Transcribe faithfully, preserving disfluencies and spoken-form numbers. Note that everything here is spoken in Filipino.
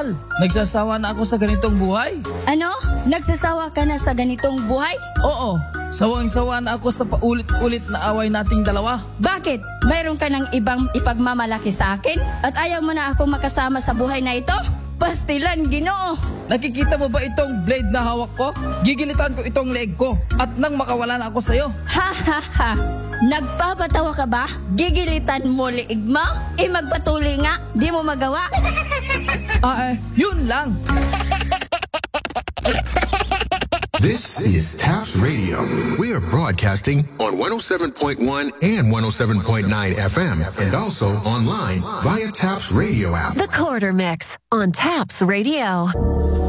Mahal, nagsasawa na ako sa ganitong buhay. Ano? Nagsasawa ka na sa ganitong buhay? Oo, sawang-sawa na ako sa paulit-ulit na away nating dalawa. Bakit? Mayroon ka ng ibang ipagmamalaki sa akin? At ayaw mo na akong makasama sa buhay na ito? Pastilan, Ginoo! Nakikita mo ba itong blade na hawak ko? Gigilitan ko itong leg ko at nang makawala na ako sa'yo. Ha ha ha! Nagpapatawa ka ba? Gigilitan mo liig mo? Eh magpatuloy nga, di mo magawa. Ah eh, yun lang. This is Taps Radio. We are broadcasting on one oh seven point one and one oh seven point nine F M and also online via Taps Radio app. The Quarter Mix on Taps Radio.